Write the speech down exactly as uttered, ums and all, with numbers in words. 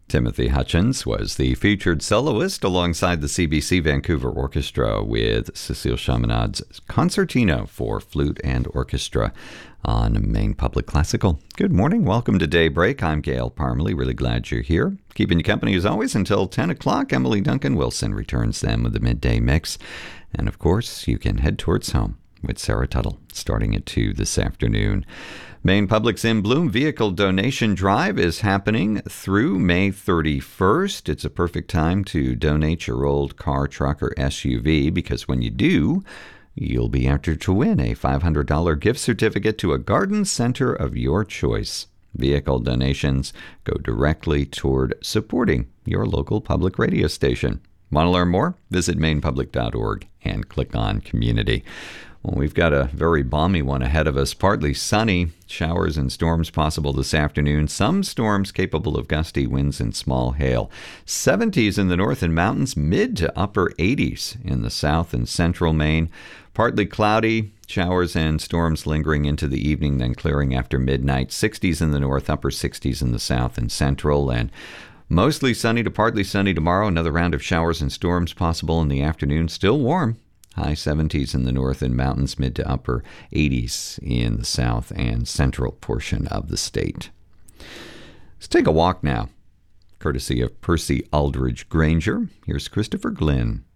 Timothy Hutchins was the featured soloist alongside the C B C Vancouver Orchestra with Cecile Chaminade's Concertino for Flute and Orchestra on Maine Public Classical. Good morning. Welcome to Daybreak. I'm Gail Parmalee. Really glad you're here. Keeping you company as always until ten o'clock. Emily Duncan Wilson returns then with the midday mix. And of course, you can head towards home with Sarah Tuttle starting at two this afternoon. Maine Public's In Bloom Vehicle Donation Drive is happening through May thirty-first. It's a perfect time to donate your old car, truck, or S U V because when you do, you'll be entered to win a five hundred dollars gift certificate to a garden center of your choice. Vehicle donations go directly toward supporting your local public radio station. Want to learn more? Visit maine public dot org and click on Community. Well, we've got a very balmy one ahead of us. Partly sunny, showers and storms possible this afternoon. Some storms capable of gusty winds and small hail. seventies in the north and mountains, mid to upper eighties in the south and central Maine. Partly cloudy, showers and storms lingering into the evening, then clearing after midnight. sixties in the north, upper sixties in the south and central. And mostly sunny to partly sunny tomorrow. Another round of showers and storms possible in the afternoon. Still warm. High seventies in the north and mountains, mid to upper eighties in the south and central portion of the state. Let's take a walk now. Courtesy of Percy Aldridge Granger, here's Christopher Glynn.